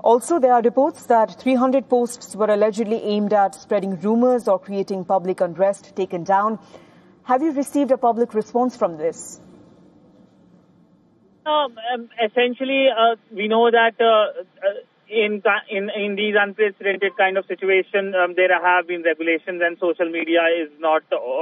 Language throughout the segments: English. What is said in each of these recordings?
Also, there are reports that 300 posts were allegedly aimed at spreading rumors or creating public unrest taken down. Have you received a public response from this? Essentially, we know that in these unprecedented kind of situation, there have been regulations, and social media is not,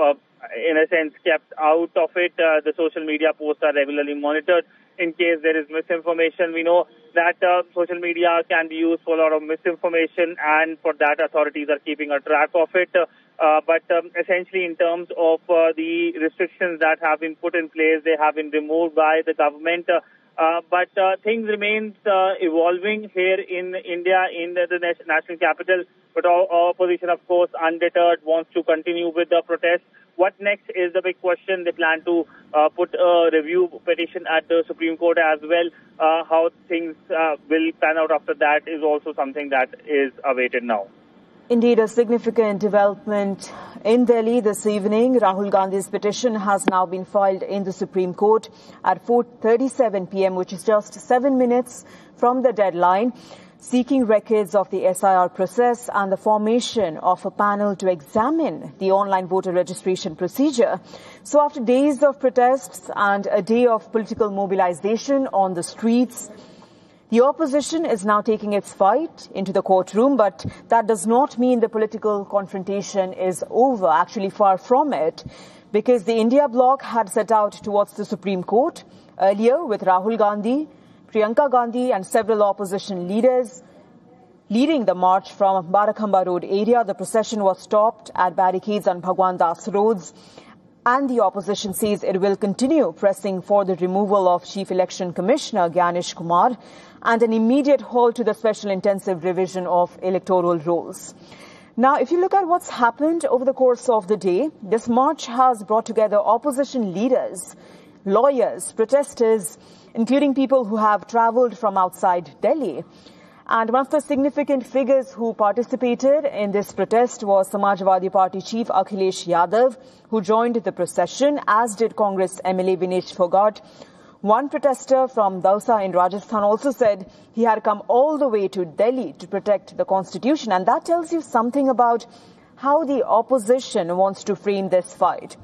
in a sense, kept out of it. The social media posts are regularly monitored in case there is misinformation. We know that social media can be used for a lot of misinformation, and for that authorities are keeping a track of it. But essentially, in terms of the restrictions that have been put in place, they have been removed by the government. But things remain evolving here in India, in the national capital. But our opposition, of course, undeterred, wants to continue with the protest. What next is the big question. They plan to put a review petition at the Supreme Court as well. How things will pan out after that is also something that is awaited now. Indeed, a significant development in Delhi this evening. Rahul Gandhi's petition has now been filed in the Supreme Court at 4:37 p.m., which is just 7 minutes from the deadline, seeking records of the SIR process and the formation of a panel to examine the online voter registration procedure. So after days of protests and a day of political mobilization on the streets, the opposition is now taking its fight into the courtroom, but that does not mean the political confrontation is over. Actually, far from it, because the India bloc had set out towards the Supreme Court earlier with Rahul Gandhi, Priyanka Gandhi and several opposition leaders leading the march from Barakhamba Road area. The procession was stopped at barricades on Bhagwan Das roads, and the opposition says it will continue pressing for the removal of Chief Election Commissioner Gyanesh Kumar and an immediate halt to the special intensive revision of electoral rolls. Now, if you look at what's happened over the course of the day, this march has brought together opposition leaders, lawyers, protesters, including people who have travelled from outside Delhi. And one of the significant figures who participated in this protest was Samajwadi Party chief Akhilesh Yadav, who joined the procession, as did Congress MLA Vinesh Fogart. One protester from Dausa in Rajasthan also said he had come all the way to Delhi to protect the constitution. And that tells you something about how the opposition wants to frame this fight.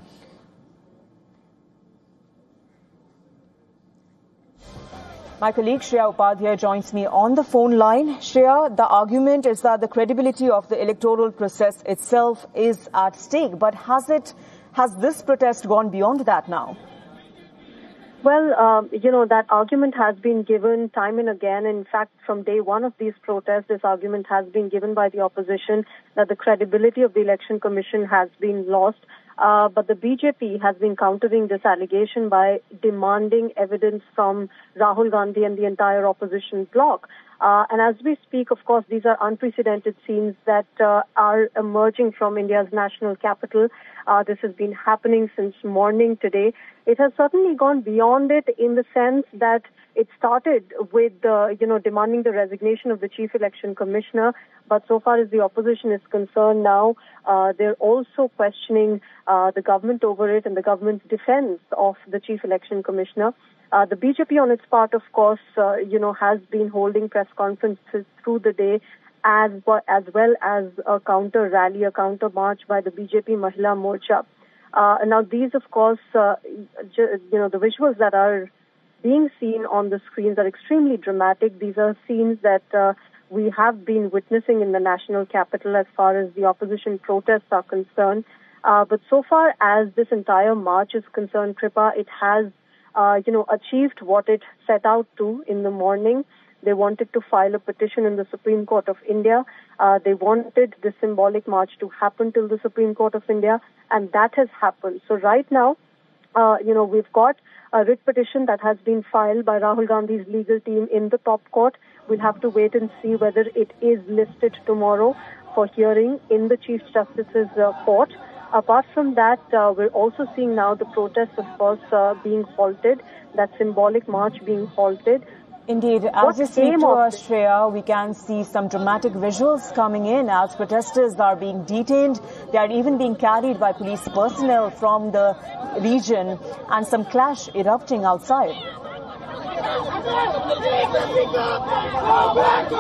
My colleague Shreya Upadhyay joins me on the phone line. Shreya, the argument is that the credibility of the electoral process itself is at stake. But has this protest gone beyond that now? Well, that argument has been given time and again. In fact, from day one of these protests, this argument has been given by the opposition that the credibility of the Election Commission has been lost. But the BJP has been countering this allegation by demanding evidence from Rahul Gandhi and the entire opposition bloc. And as we speak, of course, these are unprecedented scenes that are emerging from India's national capital. This has been happening since morning today. It has certainly gone beyond it in the sense that it started with, demanding the resignation of the Chief Election Commissioner. But so far as the opposition is concerned now, they're also questioning the government over it and the government's defense of the Chief Election Commissioner. The BJP on its part, of course, has been holding press conferences through the day as well as a counter rally, a counter march by the BJP Mahila Morcha. Now, these, of course, the visuals that are being seen on the screens are extremely dramatic. These are scenes that we have been witnessing in the national capital as far as the opposition protests are concerned. But so far as this entire march is concerned, Kripa, it has achieved what it set out to in the morning. They wanted to file a petition in the Supreme Court of India. They wanted the symbolic march to happen till the Supreme Court of India, and that has happened. So right now, we've got a writ petition that has been filed by Rahul Gandhi's legal team in the top court. We'll have to wait and see whether it is listed tomorrow for hearing in the Chief Justice's court. Apart from that, we're also seeing now the protests, of course, being halted, that symbolic march being halted. Indeed, as you speak to us, Shreya, we can see some dramatic visuals coming in as protesters are being detained. They are even being carried by police personnel from the region, and some clash erupting outside.